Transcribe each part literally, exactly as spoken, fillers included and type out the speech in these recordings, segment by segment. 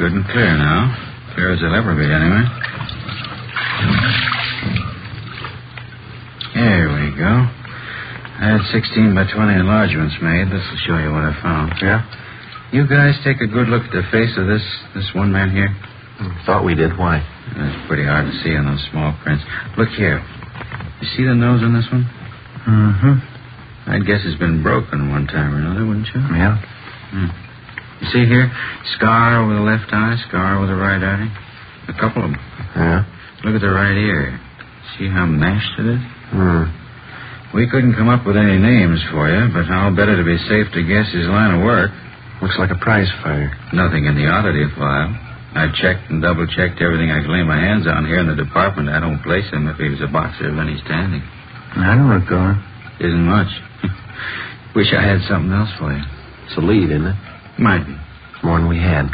good and clear now. Clear as they'll ever be, anyway. Here we go. I had sixteen by twenty enlargements made. This will show you what I found. Yeah? You guys take a good look at the face of this this one man here. Thought we did. Why? It's pretty hard to see on those small prints. Look here. You see the nose on this one? Mm-hmm. I'd guess it's been broken one time or another, wouldn't you? Yeah. Hmm. You see here? Scar over the left eye, scar over the right eye. A couple of them. Yeah? Look at the right ear. See how mashed it is? Hmm. We couldn't come up with any names for you, but I'll bet it'd be safe to guess his line of work. Looks like a prize fighter. Nothing in the oddity file. I've checked and double-checked everything I can lay my hands on here in the department. I don't place him if he was a boxer of any standing. I don't recall. Isn't much. Wish I had something else for you. It's a lead, isn't it? Might be. It's more than we had.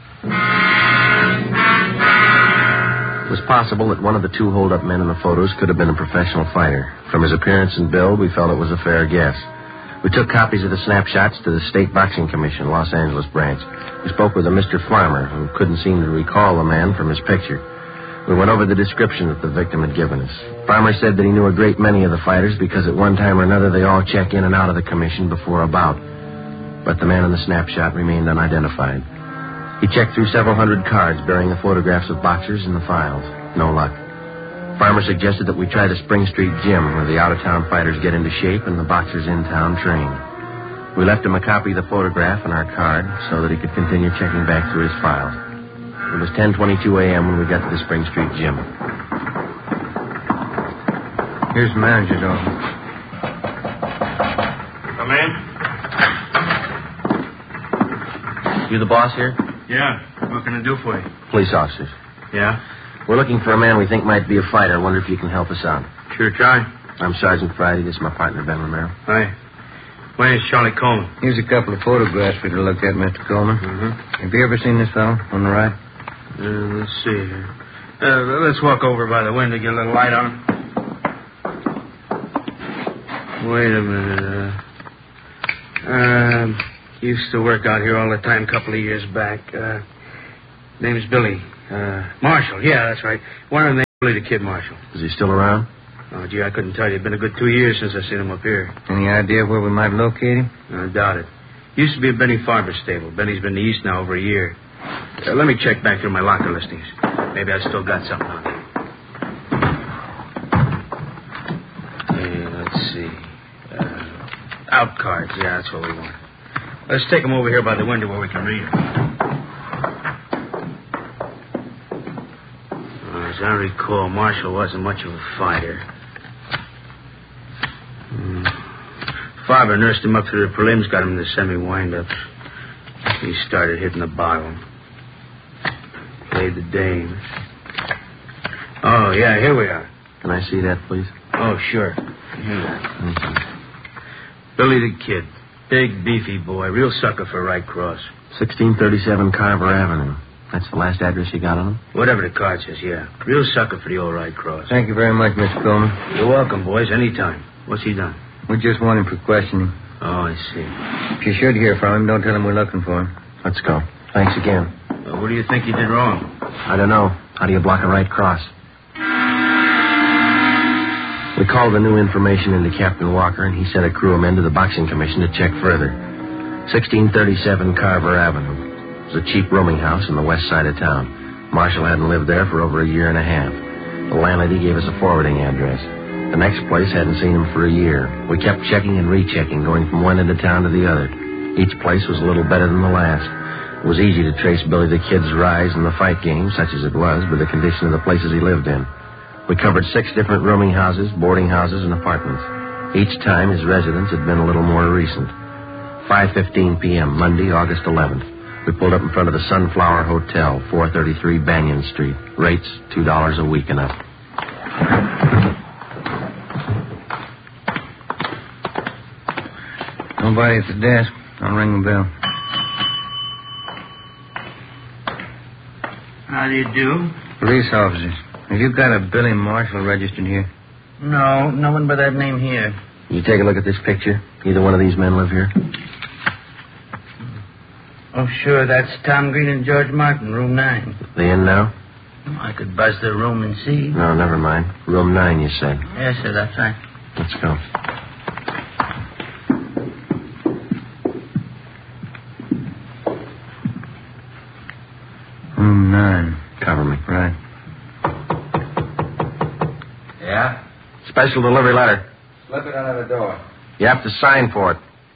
It was possible that one of the two hold-up men in the photos could have been a professional fighter. From his appearance and build, we felt it was a fair guess. We took copies of the snapshots to the State Boxing Commission, Los Angeles branch. We spoke with a Mister Farmer, who couldn't seem to recall the man from his picture. We went over the description that the victim had given us. Farmer said that he knew a great many of the fighters because at one time or another they all check in and out of the commission before a bout. But the man in the snapshot remained unidentified. He checked through several hundred cards bearing the photographs of boxers in the files. No luck. Farmer suggested that we try the Spring Street Gym, where the out-of-town fighters get into shape and the boxers in-town train. We left him a copy of the photograph and our card so that he could continue checking back through his files. It was ten twenty-two a.m. when we got to the Spring Street Gym. Here's the manager's office. Come in. You the boss here? Yeah. What can I do for you? Police officers. Yeah? We're looking for a man we think might be a fighter. I wonder if you can help us out. Sure, try. I'm Sergeant Friday. This is my partner, Ben Romero. Hi. My name's Charlie Coleman. Here's a couple of photographs for you to look at, Mister Coleman. Mm-hmm. Have you ever seen this fellow on the right? Uh, let's see here. Uh, let's walk over by the window, get a little light on him. Wait a minute. Uh, uh, used to work out here all the time a couple of years back. Uh, name's Billy. Uh, Marshall, yeah, that's right. One of them named Billy the Kid Marshall. Is he still around? Oh, gee, I couldn't tell you. It's been a good two years since I seen him up here. Any idea where we might locate him? I doubt it. Used to be a Benny Farber stable. Benny's been to the East now over a year. Uh, let me check back through my locker listings. Maybe I still got something on it. Hey, let's see. Uh, out cards. Yeah, that's what we want. Let's take them over here by the window where we can read them. As I recall, Marshall wasn't much of a fighter. Hmm. Farber nursed him up through the prelims, got him in the semi-windups. He started hitting the bottle. Played the dames. Oh, yeah, here we are. Can I see that, please? Oh, sure. Here. Thank you. Billy the Kid. Big, beefy boy. Real sucker for right cross. sixteen thirty-seven Carver Avenue. That's the last address you got on him? Whatever the card says, yeah. Real sucker for the old right cross. Thank you very much, Mister Coleman. You're welcome, boys. Anytime. What's he done? We just want him for questioning. Oh, I see. If you should hear from him, don't tell him we're looking for him. Let's go. Thanks again. Uh, what do you think he did wrong? I don't know. How do you block a right cross? We called the new information into Captain Walker, and he sent a crew of men to the Boxing Commission to check further. sixteen thirty-seven Carver Avenue. It was a cheap rooming house on the west side of town. Marshall hadn't lived there for over a year and a half. The landlady gave us a forwarding address. The next place hadn't seen him for a year. We kept checking and rechecking, going from one end of town to the other. Each place was a little better than the last. It was easy to trace Billy the Kid's rise in the fight game, such as it was, by the condition of the places he lived in. We covered six different rooming houses, boarding houses, and apartments. Each time his residence had been a little more recent. five fifteen p.m., Monday, August eleventh. We pulled up in front of the Sunflower Hotel, four thirty-three Banyan Street. Rates, two dollars a week and up. Nobody at the desk. I'll ring the bell. How do you do? Police officers. Have you got a Billy Marshall registered here? No, no one by that name here. You take a look at this picture. Either one of these men live here? Oh, sure. That's Tom Green and George Martin, room nine. They in now? I could buzz their room and see. No, never mind. Room nine, you said. Yes, sir, that's right. Let's go. Room nine. Cover me. Right. Yeah? Special delivery letter. Slip it under the door. You have to sign for it.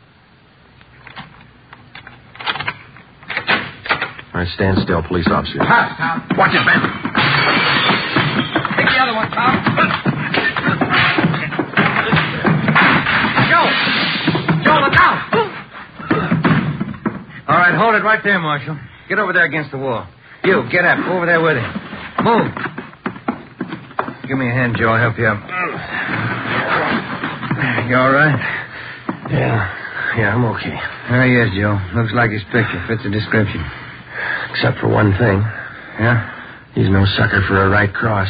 All right, stand still, police officer. Huh, Tom. Watch it, Ben. Take the other one, Tom. Joe! Joe, look out! All right, hold it right there, Marshal. Get over there against the wall. You, get up. Over there with him. Move. Give me a hand, Joe. I'll help you up. You all right? Yeah. Yeah, I'm okay. Oh, yes, Joe. Looks like his picture fits the description. Except for one thing. Yeah? He's no sucker for a right cross.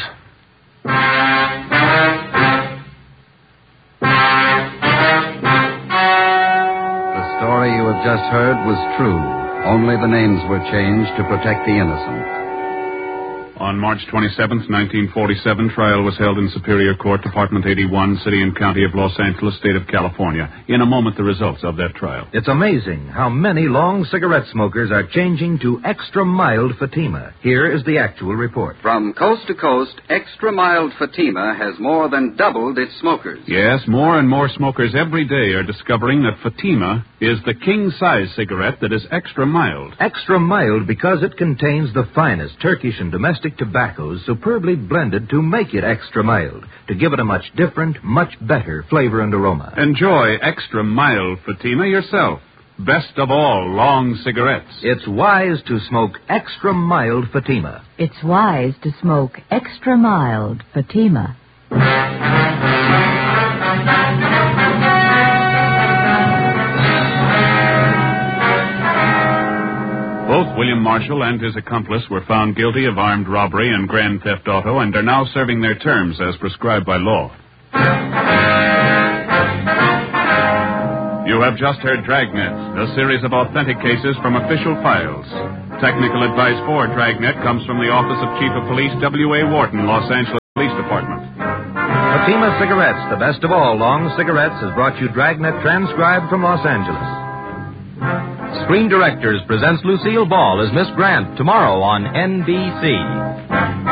The story you have just heard was true. Only the names were changed to protect the innocent. On March twenty-seventh, nineteen forty-seven, trial was held in Superior Court, Department eighty-one, City and County of Los Angeles, State of California. In a moment, the results of that trial. It's amazing how many long cigarette smokers are changing to extra mild Fatima. Here is the actual report. From coast to coast, extra mild Fatima has more than doubled its smokers. Yes, more and more smokers every day are discovering that Fatima is the king-size cigarette that is extra mild. Extra mild because it contains the finest Turkish and domestic tobaccos superbly blended to make it extra mild, to give it a much different, much better flavor and aroma. Enjoy extra mild Fatima yourself. Best of all long cigarettes. It's wise to smoke extra mild Fatima. It's wise to smoke extra mild Fatima. Both William Marshall and his accomplice were found guilty of armed robbery and grand theft auto and are now serving their terms as prescribed by law. You have just heard Dragnet, a series of authentic cases from official files. Technical advice for Dragnet comes from the Office of Chief of Police W A Wharton, Los Angeles Police Department. Fatima Cigarettes, the best of all long cigarettes, has brought you Dragnet transcribed from Los Angeles. Screen Directors presents Lucille Ball as Miss Grant tomorrow on N B C.